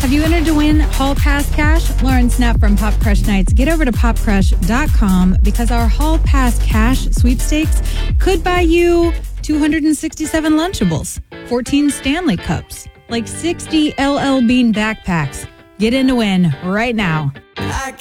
Have you entered to win Hall Pass cash? Lauren Snap from Pop Crush Nights. Get over to popcrush.com because our Hall Pass cash sweepstakes could buy you 267 Lunchables, 14 Stanley Cups, like 60 LL Bean backpacks. Get in to win right now.